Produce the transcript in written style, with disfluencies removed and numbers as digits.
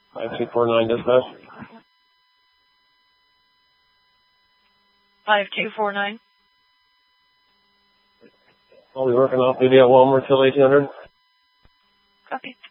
5249 dispatch. 5249. I'll be working off duty at Walmart till 1800. Copy.